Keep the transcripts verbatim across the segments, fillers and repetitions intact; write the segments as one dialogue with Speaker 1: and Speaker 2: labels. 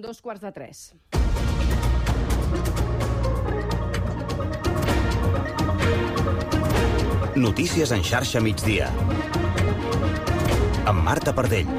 Speaker 1: dos quarts de tres.
Speaker 2: Notícies en xarxa migdia. Amb Marta Pardell.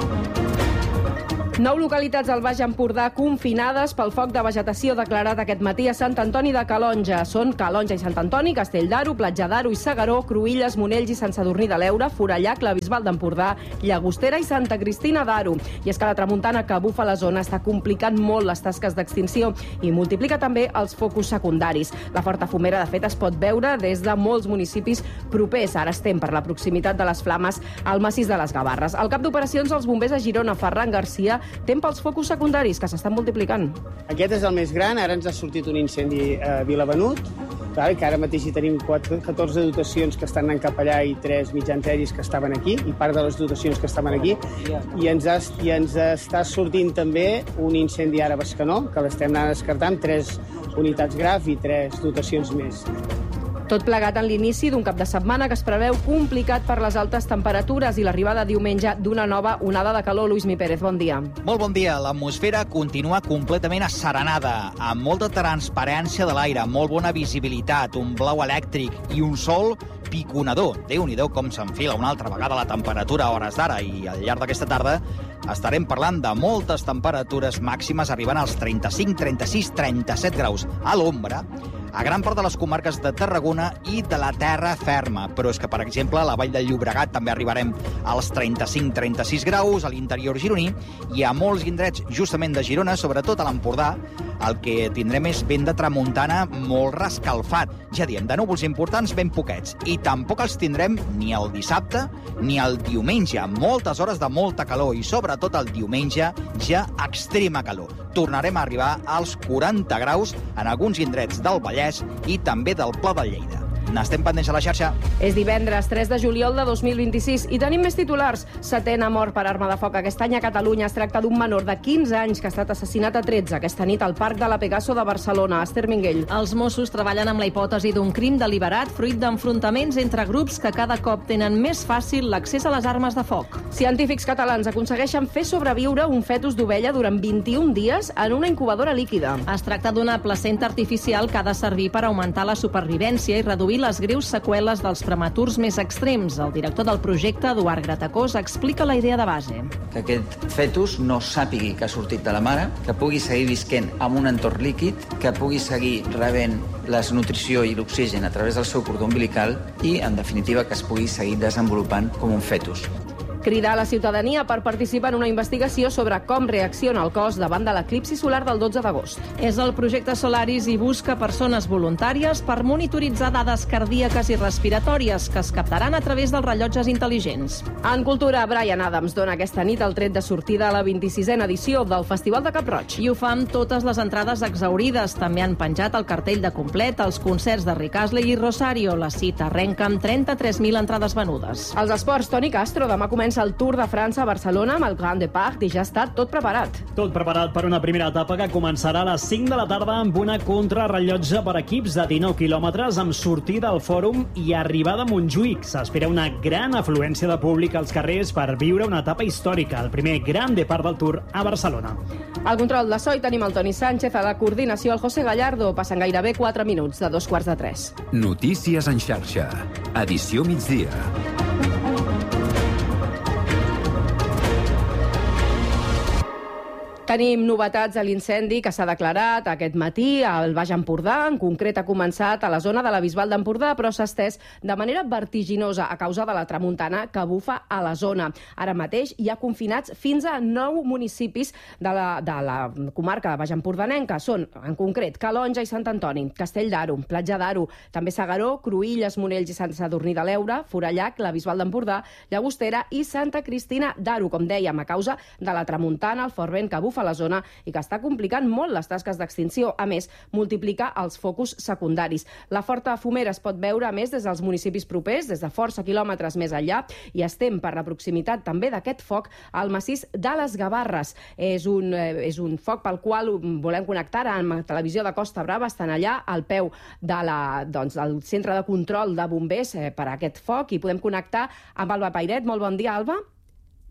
Speaker 1: Nou localitats al Baix Empordà confinades pel foc de vegetació declarat aquest matí a Sant Antoni de Calonja. Són Calonja i Sant Antoni, Castell d'Aro, Platja d'Aro i Segaró, Cruïlles, Monells i Sant Sadurní de l'Eure, Forallac, la Bisbal d'Empordà, Llagostera i Santa Cristina d'Aro. I és que la tramuntana que bufa la zona està complicant molt les tasques d'extinció i multiplica també els focus secundaris. La forta fumera, de fet, es pot veure des de molts municipis propers. Ara estem per la proximitat de les flames al massís de les Gavarres. El cap d'operacions dels bombers a Girona, Ferran Garcia, tem pels focus secundaris que s'estan multiplicant.
Speaker 3: Aquest és el més gran, ara ens ha sortit un incendi a Vilavenut, que ara mateix hi tenim catorze dotacions que estan anant cap allà i tres mitjans aeris que estaven aquí, i part de les dotacions que estaven aquí, i ens, ha, i ens està sortint també un incendi ara a Bescanó, que l'estem anant descartant, tres unitats graf i tres dotacions més.
Speaker 1: Tot plegat en l'inici d'un cap de setmana que es preveu complicat per les altes temperatures i l'arribada diumenge d'una nova onada de calor. Luis Mi Pérez, bon dia.
Speaker 4: Molt bon dia. L'atmosfera continua completament asserenada, amb molta transparència de l'aire, molt bona visibilitat, un blau elèctric i un sol piconador. Déu-n'hi-do com s'enfila una altra vegada la temperatura a hores d'ara, i al llarg d'aquesta tarda estarem parlant de moltes temperatures màximes arribant als trenta-cinc, trenta-sis, trenta-set graus a l'ombra a gran part de les comarques de Tarragona i de la terra ferma. Però és que, per exemple, a la Vall del Llobregat també arribarem als trenta-cinc, trenta-sis graus, a l'interior gironí, i a molts indrets justament de Girona, sobretot a l'Empordà, el que tindrem és vent de tramuntana molt rescalfat. Ja diem, de núvols importants ben poquets. I tampoc els tindrem ni el dissabte ni el diumenge. Moltes hores de molta calor i, sobretot, el diumenge ja extrema calor. Tornarem a arribar als quaranta graus en alguns indrets del Vallès i també del Pla de Lleida. N'estem pendents a la xarxa.
Speaker 1: És divendres tres de juliol de dos mil vint-i-sis i tenim més titulars. Setena mort per arma de foc aquest any a Catalunya. Es tracta d'un menor de quinze anys que ha estat assassinat a tretze aquesta nit al Parc de la Pegaso de Barcelona. Esther Minguell.
Speaker 5: Els Mossos treballen amb la hipòtesi d'un crim deliberat fruit d'enfrontaments entre grups que cada cop tenen més fàcil l'accés a les armes de foc.
Speaker 1: Científics catalans aconsegueixen fer sobreviure un fetus d'ovella durant vint-i-un dies en una incubadora líquida.
Speaker 5: Es tracta d'una placenta artificial que ha de servir per augmentar la supervivència i reduir les greus seqüeles dels prematurs més extrems. El director del projecte, Eduard Gratacós, explica la idea de base.
Speaker 6: Que aquest fetus no sàpigui que ha sortit de la mare, que pugui seguir visquent en un entorn líquid, que pugui seguir rebent la nutrició i l'oxigen a través del seu cordó umbilical i, en definitiva, que es pugui seguir desenvolupant com un fetus.
Speaker 1: Cridar a la ciutadania per participar en una investigació sobre com reacciona el cos davant de l'eclipsi solar del dotze d'agost.
Speaker 5: És el projecte Solaris i busca persones voluntàries per monitoritzar dades cardíaques i respiratòries que es captaran a través dels rellotges intel·ligents.
Speaker 1: En cultura, Bryan Adams dona aquesta nit el tret de sortida a la vint-i-sisena edició del Festival de Cap-roig.
Speaker 5: I ho fa amb totes les entrades exhaurides. També han penjat el cartell de complet als concerts de Rick Astley i Rosario. La cita arrenca amb trenta-tres mil entrades venudes.
Speaker 1: Els esports, Toni Castro, demà comença el Tour de França a Barcelona amb el Grand Depart i ja està tot preparat.
Speaker 7: Tot preparat per una primera etapa que començarà a les cinc de la tarda amb una contrarrellotge per equips de dinou quilòmetres amb sortida al Fòrum i arribada a Montjuïc. S'espera una gran afluència de públic als carrers per viure una etapa històrica, el primer Grand Depart del Tour a Barcelona.
Speaker 1: Al control de so hi tenim el Toni Sánchez, a la coordinació el José Gallardo. Passen gairebé quatre minuts de dos quarts de tres.
Speaker 2: Notícies en xarxa. Edició migdia.
Speaker 1: Tenim novetats a l'incendi que s'ha declarat aquest matí al Baix Empordà. En concret, ha començat a la zona de la Bisbal d'Empordà, però s'ha estès de manera vertiginosa a causa de la tramuntana que bufa a la zona. Ara mateix hi ha confinats fins a nou municipis de la, de la comarca de Baix Empordanenca. Són, en concret, Calonja i Sant Antoni, Castell d'Aro, Platja d'Aro, també Segaró, Cruïlles, Monells i Sant Sadurní de l'Eure, Forallac, la Bisbal d'Empordà, Llagostera i Santa Cristina d'Aro, com dèiem, a causa de la tramuntana, el fort vent que bufa a la zona i que està complicant molt les tasques d'extinció. A més, multiplica els focus secundaris. La forta fumera es pot veure, a més, des dels municipis propers, des de força quilòmetres més enllà, i estem per la proximitat també d'aquest foc al massís de les Gavarres. És un, eh, és un foc pel qual volem connectar amb la televisió de Costa Brava. Estan allà al peu de la, doncs, del centre de control de bombers eh, per a aquest foc, i podem connectar amb Alba Pairet. Molt bon dia, Alba.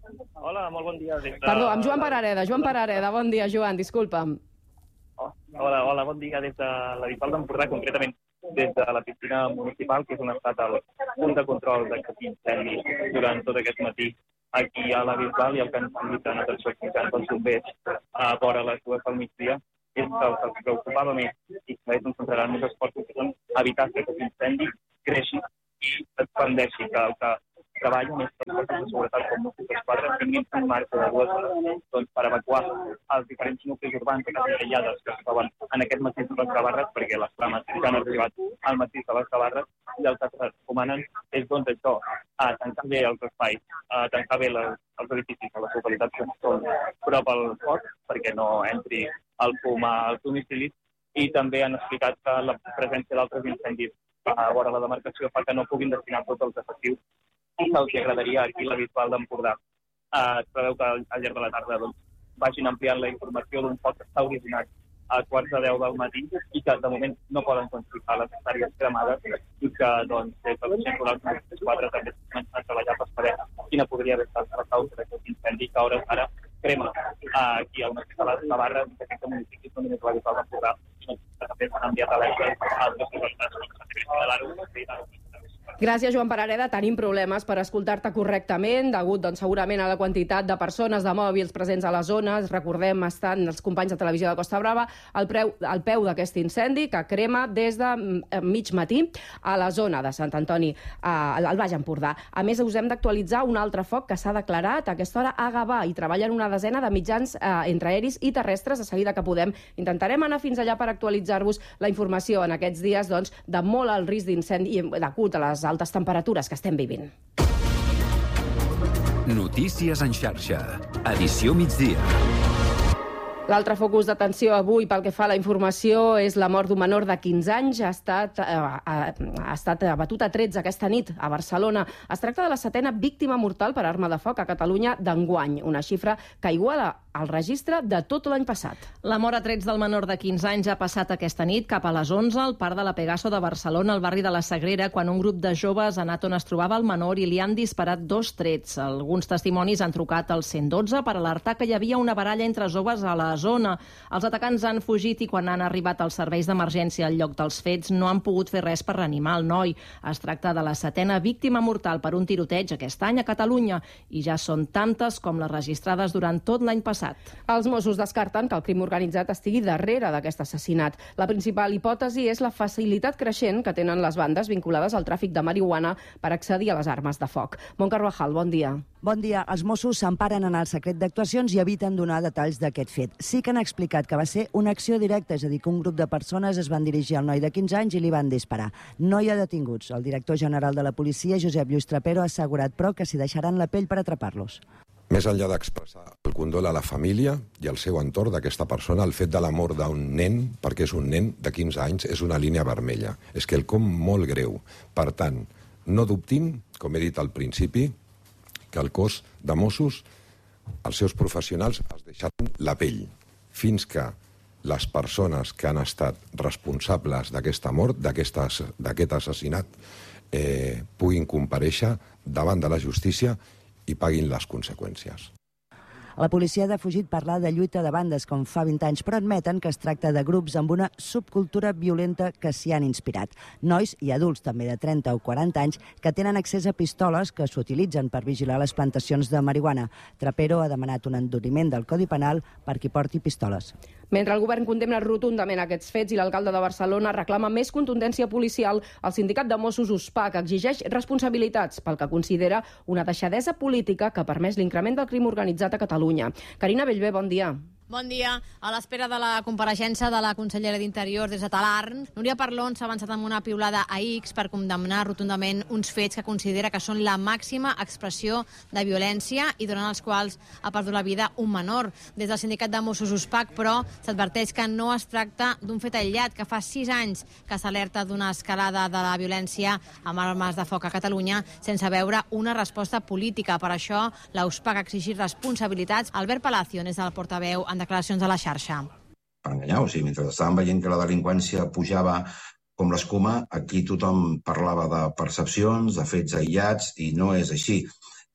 Speaker 8: Hola, molt bon dia. Des de...
Speaker 1: Perdó, amb Joan Parareda. Joan Parareda, bon dia, Joan, disculpa'm.
Speaker 8: Oh, hola, hola, bon dia des de la Bisbal d'Empordà, concretament des de la piscina municipal, que és on ha estat el punt de control d'aquest incendi durant tot aquest matí aquí a la Bisbal, i el que ens han dit en atenció mitjans dels bombers a vora les dues del migdia és que el que els preocupava més i que ells ens centraran més esforços que són evitar que aquest incendi creixi i expandeixi, que el que treballen és que els cossos de seguretat com Mossos d'Esquadra tinguin un marge de dues hores doncs, per evacuar els diferents nuclis urbans de cases aïllades que es troben en aquest massís de les Gavarres, perquè les flames ja han arribat al massís de les Gavarres, i el que es recomanen és doncs, això, a tancar bé els espais, a tancar bé les, els edificis a les localitats que són prop al foc, perquè no entri el fum als domicilis, i també han explicat que la presència d'altres incendis a vora la demarcació fa que no puguin destinar tots els efectius i que els agradaria aquí a la Bisbal d'Empordà. Eh, es preveu que al llarg de la tarda doncs, vagin ampliant la informació d'un foc que està originat a quarts de deu del matí i que de moment no poden quantificar les hectàrees cremades i que doncs, des del Centre Rural de quatre també s'ha començat a treballar per saber quina podria haver estat la causa d'aquest incendi que a hores d'ara crema eh, aquí al massís de les Gavarres, que aquest municipi no només la Bisbal d'Empordà, sinó que també s'han enviat alertes a altres localitats com Sant Crist de l'Aro i d'altres.
Speaker 1: Gràcies, Joan Parareda. Tenim problemes per escoltar-te correctament, degut doncs, segurament a la quantitat de persones, de mòbils presents a la zona. Recordem, estan els companys de Televisió de Costa Brava al, preu, al peu d'aquest incendi que crema des de mig matí a la zona de Sant Antoni, al Baix Empordà. A més, us hem d'actualitzar un altre foc que s'ha declarat a aquesta hora a Gavà i treballen una desena de mitjans eh, entre aeris i terrestres. A seguida que podem, intentarem anar fins allà per actualitzar-vos la informació en aquests dies doncs, de molt alt risc d'incendi degut a les altes temperatures que estem vivint.
Speaker 2: Notícies en xarxa. Edició migdia.
Speaker 1: L'altre focus d'atenció avui pel que fa a la informació és la mort d'un menor de quinze anys. Ha estat, eh, ha, ha estat abatut a trets aquesta nit a Barcelona. Es tracta de la setena víctima mortal per arma de foc a Catalunya d'enguany, una xifra que iguala el registre de tot l'any passat.
Speaker 5: La mort a trets del menor de quinze anys ha passat aquesta nit cap a les onze al parc de la Pegaso de Barcelona, al barri de la Sagrera, quan un grup de joves ha anat on es trobava el menor i li han disparat dos trets. Alguns testimonis han trucat al cent dotze per alertar que hi havia una baralla entre joves a la zona. Els atacants han fugit i quan han arribat als serveis d'emergència al lloc dels fets no han pogut fer res per reanimar el noi. Es tracta de la setena víctima mortal per un tiroteig aquest any a Catalunya i ja són tantes com les registrades durant tot l'any passat.
Speaker 1: Els Mossos descarten que el crim organitzat estigui darrere d'aquest assassinat. La principal hipòtesi és la facilitat creixent que tenen les bandes vinculades al tràfic de marihuana per accedir a les armes de foc. Mont Carvajal, bon dia.
Speaker 9: Bon dia. Els Mossos s'emparen en el secret d'actuacions i eviten donar detalls d'aquest fet. Sí que han explicat que va ser una acció directa, és a dir, que un grup de persones es van dirigir al noi de quinze anys i li van disparar. No hi ha detinguts. El director general de la policia, Josep Lluís Trapero, ha assegurat, però, que s'hi deixaran la pell per atrapar-los.
Speaker 10: Més enllà d'expressar el condol a la família i al seu entorn d'aquesta persona, el fet de la mort d'un nen, perquè és un nen de quinze anys, és una línia vermella. És que el com molt greu. Per tant, no dubtin, com he dit al principi, que el cos de Mossos, els seus professionals, es deixaran la pell fins que les persones que han estat responsables d'aquesta mort, d'aquest assassinat, eh, puguin comparèixer davant de la justícia i paguin les conseqüències.
Speaker 9: La policia ha defugit parlar de lluita de bandes com fa vint anys, però admeten que es tracta de grups amb una subcultura violenta que s'hi han inspirat. Nois i adults també de trenta o quaranta anys que tenen accés a pistoles que s'utilitzen per vigilar les plantacions de marihuana. Trapero ha demanat un enduriment del Codi Penal per qui porti pistoles.
Speaker 1: Mentre el govern condemna rotundament aquests fets i l'alcalde de Barcelona reclama més contundència policial, el sindicat de Mossos USPAC exigeix responsabilitats pel que considera una deixadesa política que ha permès l'increment del crim organitzat a Catalunya. Carina Bellver, bon dia.
Speaker 11: Bon dia. A l'espera de la compareixença de la consellera d'Interior des de Talarn, Núria Parlon s'ha avançat amb una piulada a X per condemnar rotundament uns fets que considera que són la màxima expressió de violència i durant els quals ha perdut la vida un menor. Des del sindicat de Mossos USPAC, però, s'adverteix que no es tracta d'un fet aïllat, que fa sis anys que s'alerta d'una escalada de la violència amb armes de foc a Catalunya sense veure una resposta política. Per això, la USPAC ha exigit responsabilitats. Albert Palacio és el portaveu en declaracions a la xarxa.
Speaker 12: Per enganyar, o sigui, mentre estàvem veient que la delinqüència pujava com l'escuma, aquí tothom parlava de percepcions, de fets aïllats, i no és així.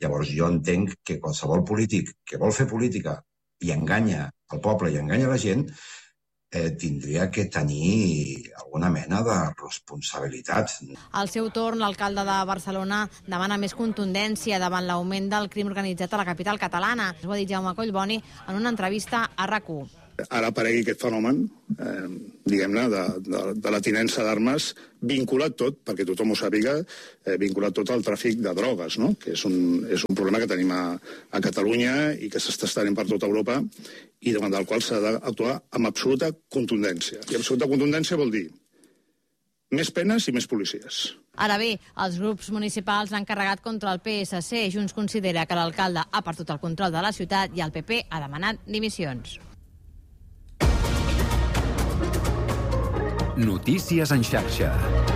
Speaker 12: Llavors jo entenc que qualsevol polític que vol fer política i enganya el poble i enganya la gent eh, tindria que tenir alguna mena de responsabilitat.
Speaker 11: Al seu torn, l'alcalde de Barcelona demana més contundència davant l'augment del crim organitzat a la capital catalana. Ho ha dit Jaume Collboni en una entrevista a RAC u.
Speaker 13: Ara aparegui aquest fenomen, eh, diguem-ne, de, de, de la tinença d'armes, vinculat tot, perquè tothom ho sàpiga, eh, vinculat tot al tràfic de drogues, no? Que és un, és un problema que tenim a, a Catalunya i que s'està estenent per tota Europa i davant del qual s'ha d'actuar amb absoluta contundència. I absoluta contundència vol dir més penes i més policies.
Speaker 11: Ara bé, els grups municipals l'han carregat contra el P S C. Junts considera que l'alcalde ha perdut el control de la ciutat i el P P ha demanat dimissions.
Speaker 2: Notícies en xarxa.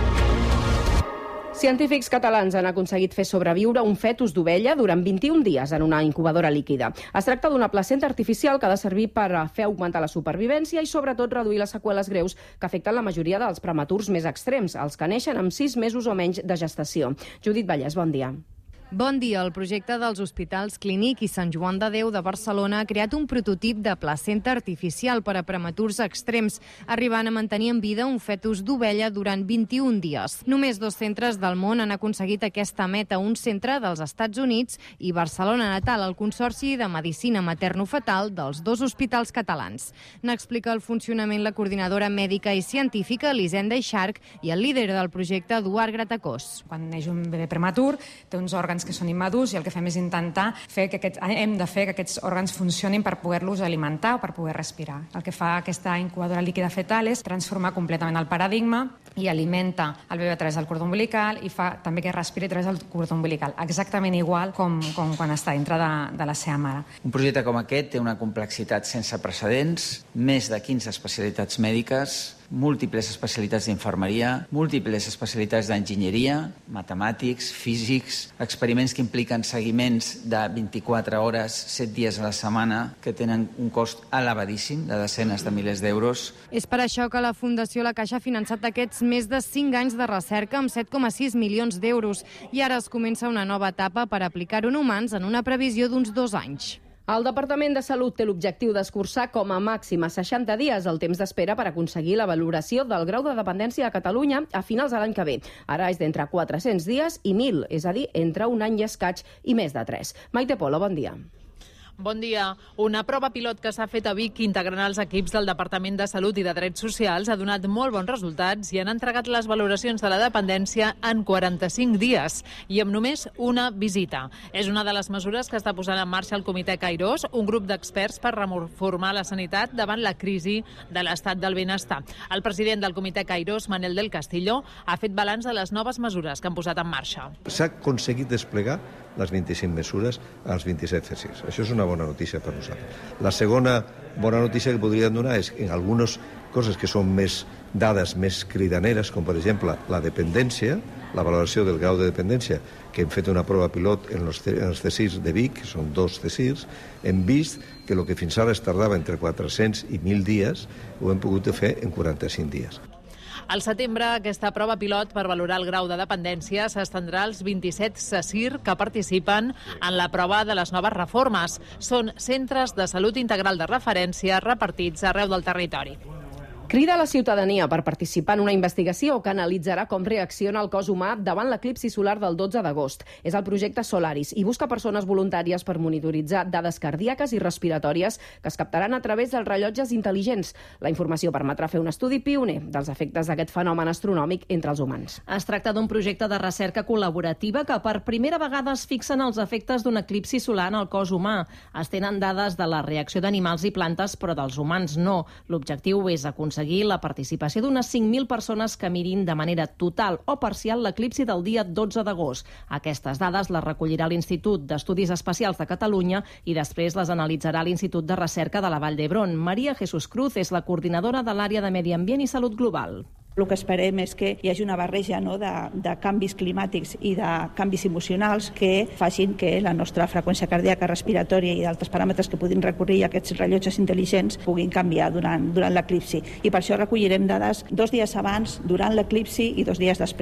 Speaker 1: Científics catalans han aconseguit fer sobreviure un fetus d'ovella durant vint-i-un dies en una incubadora líquida. Es tracta d'una placenta artificial que ha de servir per fer augmentar la supervivència i sobretot reduir les seqüeles greus que afecten la majoria dels prematurs més extrems, els que neixen amb sis mesos o menys de gestació. Judit Vallès, bon dia.
Speaker 14: Bon dia. El projecte dels Hospitals Clínic i Sant Joan de Déu de Barcelona ha creat un prototip de placenta artificial per a prematurs extrems, arribant a mantenir en vida un fetus d'ovella durant vint-i-un dies. Només dos centres del món han aconseguit aquesta meta, un centre dels Estats Units i Barcelona Natal, el Consorci de Medicina Materno-Fetal dels dos hospitals catalans. N'explica el funcionament la coordinadora mèdica i científica Elisenda Ixarc i el líder del projecte Eduard Gratacós.
Speaker 15: Quan neix un bebè prematur, té uns òrgans que són immadurs i el que fem és intentar fer que aquests, hem de fer que aquests òrgans funcionin per poder-los alimentar o per poder respirar. El que fa aquesta incubadora líquida fetal és transformar completament el paradigma i alimenta el bebè a través del cordó umbilical i fa també que respiri a través del cordó umbilical, exactament igual com, com quan està dintre de, de la seva mare.
Speaker 6: Un projecte com aquest té una complexitat sense precedents, més de quinze especialitats mèdiques, múltiples especialitats d'infermeria, múltiples especialitats d'enginyeria, matemàtics, físics, experiments que impliquen seguiments de vint-i-quatre hores, set dies a la setmana, que tenen un cost elevadíssim de desenes de milers d'euros.
Speaker 14: És per això que la Fundació La Caixa ha finançat aquests més de cinc anys de recerca amb set coma sis milions d'euros i ara es comença una nova etapa per aplicar-ho en humans en una previsió d'uns dos anys.
Speaker 1: El Departament de Salut té l'objectiu d'escurçar com a màxim a seixanta dies el temps d'espera per aconseguir la valoració del grau de dependència a Catalunya a finals de l'any que ve. Ara és d'entre quatre-cents dies i mil, és a dir, entre un any i escaig i més de tres. Maite Polo, bon dia.
Speaker 16: Bon dia. Una prova pilot que s'ha fet a Vic integrant els equips del Departament de Salut i de Drets Socials ha donat molt bons resultats i han entregat les valoracions de la dependència en quaranta-cinc dies i amb només una visita. És una de les mesures que està posant en marxa el Comitè Cairós, un grup d'experts per reformar la sanitat davant la crisi de l'estat del benestar. El president del Comitè Cairós, Manel del Castillo, ha fet balanç de les noves mesures que han posat en marxa.
Speaker 17: S'ha aconseguit desplegar les vint-i-cinc mesures als vint-i-set C S I S. Això és una bona notícia per nosaltres. La segona bona notícia que podríem donar és que en algunes coses que són més dades més cridaneres, com per exemple la dependència, la valoració del grau de dependència, que hem fet una prova pilot en els C S I S de Vic, que són dos C S I S, hem vist que el que fins ara es tardava entre quatre-cents i mil dies ho hem pogut fer en quaranta-cinc dies.
Speaker 16: Al setembre, aquesta prova pilot per valorar el grau de dependència s'estendrà als vint-i-set C S I R que participen en la prova de les noves reformes. Són centres de salut integral de referència repartits arreu del territori.
Speaker 1: Crida a la ciutadania per participar en una investigació que analitzarà com reacciona el cos humà davant l'eclipsi solar del dotze d'agost. És el projecte Solaris i busca persones voluntàries per monitoritzar dades cardíaques i respiratòries que es captaran a través dels rellotges intel·ligents. La informació permetrà fer un estudi pioner dels efectes d'aquest fenomen astronòmic entre els humans.
Speaker 5: Es tracta d'un projecte de recerca col·laborativa que per primera vegada es fixen els efectes d'un eclipsi solar en el cos humà. Es tenen dades de la reacció d'animals i plantes, però dels humans no. L'objectiu és aconseguir aconseguir la participació d'unes cinc mil persones que mirin de manera total o parcial l'eclipsi del dia dotze d'agost. Aquestes dades les recollirà l'Institut d'Estudis Espacials de Catalunya i després les analitzarà l'Institut de Recerca de la Vall d'Hebron. Maria Jesús Cruz és la coordinadora de l'àrea de Medi Ambient i Salut Global.
Speaker 18: El que esperem és que hi hagi una barreja no, de, de canvis climàtics i de canvis emocionals que facin que la nostra freqüència cardíaca, respiratòria i d'altres paràmetres que puguin recórrer a aquests rellotges intel·ligents puguin canviar durant, durant l'eclipsi. I per això recollirem dades dos dies abans, durant l'eclipsi i dos dies després.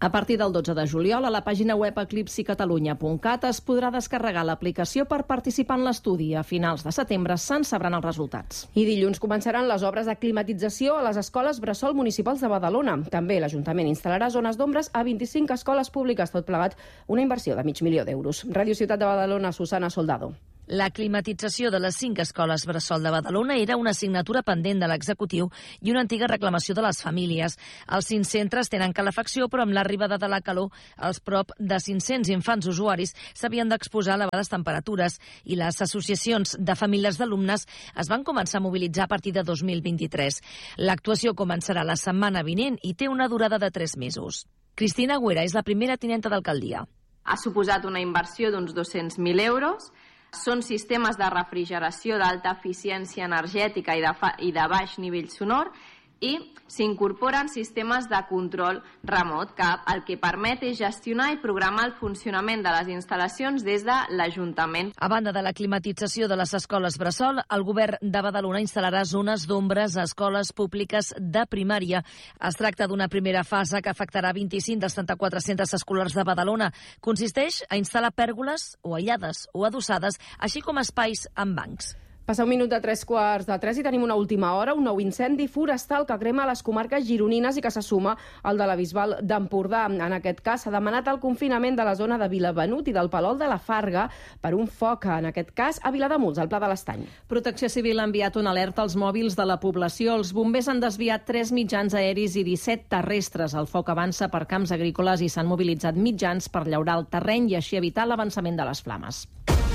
Speaker 5: A partir del dotze de juliol, a la pàgina web eclipsi catalunya punt cat es podrà descarregar l'aplicació per participar en l'estudi. A finals de setembre se'n sabran els resultats.
Speaker 1: I dilluns començaran les obres de climatització a les escoles bressol municipals de Badalona. També l'Ajuntament instal·larà zones d'ombres a vint-i-cinc escoles públiques, tot plegat una inversió de mig milió d'euros. Ràdio Ciutat de Badalona, Susana Soldado.
Speaker 19: La climatització de les cinc escoles bressol de Badalona era una assignatura pendent de l'executiu i una antiga reclamació de les famílies. Els cinc centres tenen calefacció, però amb l'arribada de la calor, els prop de cinc-cents infants usuaris s'havien d'exposar a elevades temperatures i les associacions de famílies d'alumnes es van començar a mobilitzar a partir de dos mil vint-i-tres. L'actuació començarà la setmana vinent i té una durada de tres mesos. Cristina Agüera és la primera tinenta d'alcaldia.
Speaker 20: Ha suposat una inversió d'uns dos-cents mil euros. Són sistemes de refrigeració d'alta eficiència energètica i de, fa, i de baix nivell sonor i s'incorporen sistemes de control remot que el que permet és gestionar i programar el funcionament de les instal·lacions des de l'Ajuntament.
Speaker 19: A banda de la climatització de les escoles bressol, el govern de Badalona instal·larà zones d'ombres a escoles públiques de primària. Es tracta d'una primera fase que afectarà vint-i-cinc dels trenta-quatre centres escolars de Badalona. Consisteix a instal·lar pèrgoles o aïllades o adossades, així com espais amb bancs.
Speaker 1: Passa un minut de tres quarts de tres i tenim una última hora, un nou incendi forestal que crema les comarques gironines i que se suma al de la Bisbal d'Empordà. En aquest cas s'ha demanat el confinament de la zona de Vilabenut i del Palol de la Farga per un foc, en aquest cas a Vilademuls, al Pla de l'Estany.
Speaker 5: Protecció Civil ha enviat una alerta als mòbils de la població. Els bombers han desviat tres mitjans aeris i disset terrestres. El foc avança per camps agrícoles i s'han mobilitzat mitjans per llaurar el terreny i així evitar l'avançament de les flames.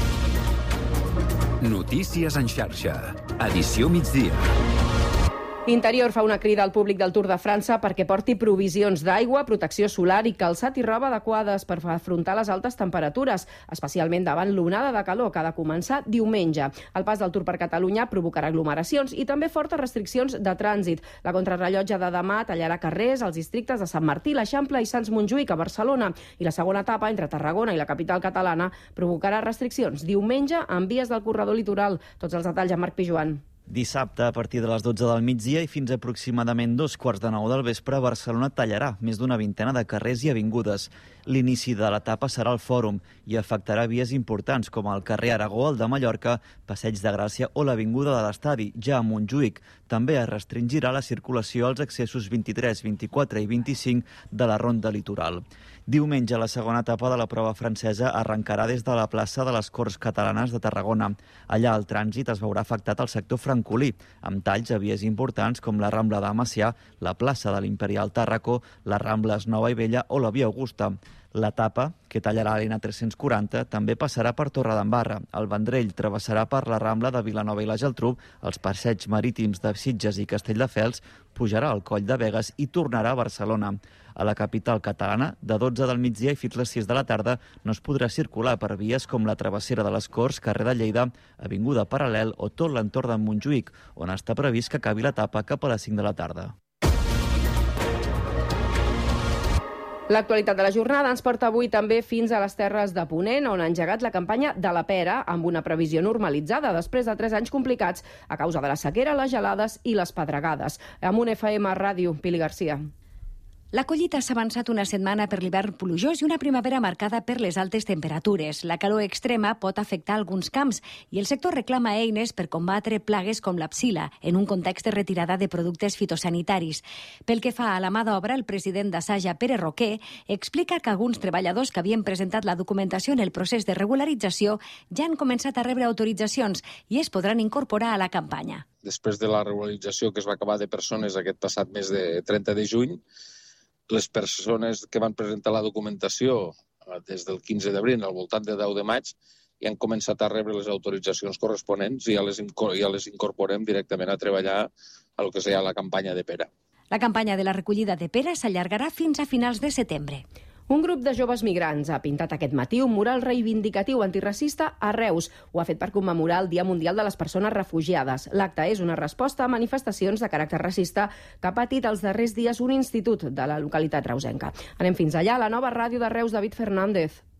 Speaker 2: Notícies en xarxa. Edició migdia.
Speaker 1: Interior fa una crida al públic del Tour de França perquè porti provisions d'aigua, protecció solar i calçat i roba adequades per afrontar les altes temperatures, especialment davant l'onada de calor que ha de començar diumenge. El pas del Tour per Catalunya provocarà aglomeracions i també fortes restriccions de trànsit. La contrarrellotge de demà tallarà carrers als districtes de Sant Martí, l'Eixample i Sants Montjuïc a Barcelona. I la segona etapa, entre Tarragona i la capital catalana, provocarà restriccions diumenge en vies del corredor litoral. Tots els detalls amb Marc Pijuan.
Speaker 21: Dissabte, a partir de les dotze del migdia i fins a aproximadament dos quarts de nou del vespre, Barcelona tallarà més d'una vintena de carrers i avingudes. L'inici de l'etapa serà al Fòrum i afectarà vies importants com el carrer Aragó, el de Mallorca, Passeig de Gràcia o l'Avinguda de l'Estadi, ja a Montjuïc. També es restringirà la circulació als accessos vint-i-tres, vint-i-quatre i vint-i-cinc de la Ronda Litoral. Diumenge, la segona etapa de la prova francesa arrencarà des de la plaça de les Corts Catalanes de Tarragona. Allà el trànsit es veurà afectat al sector francolí, amb talls a vies importants com la Rambla de Macià, la plaça de l'Imperial Tàrraco, les Rambles Nova i Vella o la Via Augusta. L'etapa, que tallarà l'N tres-cents quaranta, també passarà per Torredembarra. El Vendrell travessarà per la Rambla de Vilanova i la Geltrú, els passeigs marítims de Sitges i Castelldefels, pujarà al Coll de Begues i tornarà a Barcelona. A la capital catalana, de dotze del migdia i fins les sis de la tarda, no es podrà circular per vies com la Travessera de les Corts, carrer de Lleida, Avinguda Paral·lel o tot l'entorn de Montjuïc, on està previst que acabi l'etapa cap a les cinc de la tarda.
Speaker 1: L'actualitat de la jornada ens porta avui també fins a les Terres de Ponent, on ha engegat la campanya de la pera amb una previsió normalitzada després de tres anys complicats a causa de la sequera, les gelades i les pedregades. Amb un F M Ràdio, Pili Garcia.
Speaker 22: La collita s'ha avançat una setmana per l'hivern plujós i una primavera marcada per les altes temperatures. La calor extrema pot afectar alguns camps i el sector reclama eines per combatre plagues com la psila en un context de retirada de productes fitosanitaris. Pel que fa a la mà d'obra, el president d'Assaja, Pere Roquer, explica que alguns treballadors que havien presentat la documentació en el procés de regularització ja han començat a rebre autoritzacions i es podran incorporar a la campanya.
Speaker 23: Després de la regularització que es va acabar de persones aquest passat mes de trenta de juny, les persones que van presentar la documentació des del quinze d'abril al voltant de deu de maig i han començat a rebre les autoritzacions corresponents i ja les, ja les incorporem directament a treballar a lo que seria la campanya de pera.
Speaker 22: La campanya de la recollida de pera s'allargarà fins a finals de setembre.
Speaker 1: Un grup de joves migrants ha pintat aquest matí un mural reivindicatiu antiracista a Reus. Ho ha fet per commemorar el Dia Mundial de les Persones Refugiades. L'acte és una resposta a manifestacions de caràcter racista que ha patit els darrers dies un institut de la localitat reusenca. Anem fins allà, a la nova ràdio de Reus, David Fernández.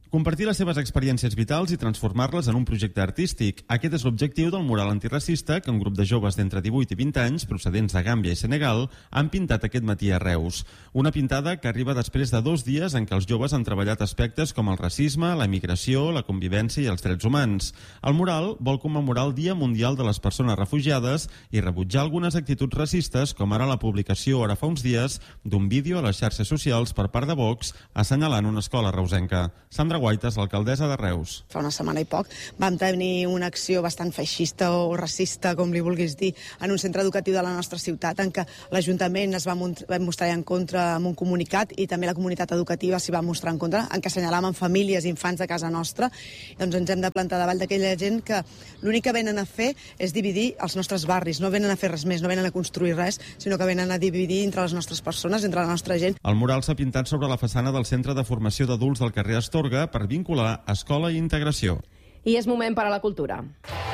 Speaker 3: Compartir les seves experiències vitals i transformar-les en un projecte artístic. Aquest és l'objectiu del mural antiracista que un grup de joves d'entre divuit i vint anys, procedents de Gàmbia i Senegal, han pintat aquest matí a Reus. Una pintada que arriba després de dos dies en què els joves han treballat aspectes com el racisme, la migració, la convivència i els drets humans. El mural vol commemorar el Dia Mundial de les Persones Refugiades i rebutjar algunes actituds racistes, com ara la publicació ara fa uns dies d'un vídeo a les xarxes socials per part de Vox assenyalant una escola reusenca. Sandra Guaitas, l'alcaldessa de Reus.
Speaker 4: Fa una setmana i poc vam tenir una acció bastant feixista o racista, com li vulguis dir, en un centre educatiu de la nostra ciutat, en què l'Ajuntament es va mostrar en contra amb un comunicat i també la comunitat educativa s'hi va mostrar en contra, en què assenyalaven famílies i infants de casa nostra. Doncs ens hem de plantar davall d'aquella gent que l'únic que venen a fer és dividir els nostres barris, no venen a fer res més, no venen a construir res, sinó que venen a dividir entre les nostres persones, entre la nostra gent.
Speaker 3: El mural s'ha pintat sobre la façana del Centre de Formació d'Adults del carrer Astorga per vincular escola i integració.
Speaker 1: I és moment per a la cultura.